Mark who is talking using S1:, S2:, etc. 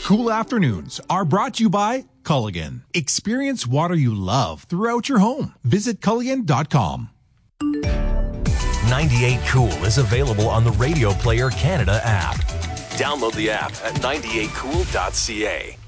S1: Cool afternoons are brought to you by Culligan. Experience water you love throughout your home. Visit Culligan.com.
S2: 98 Cool is available on the Radio Player Canada app. Download the app at 98cool.ca.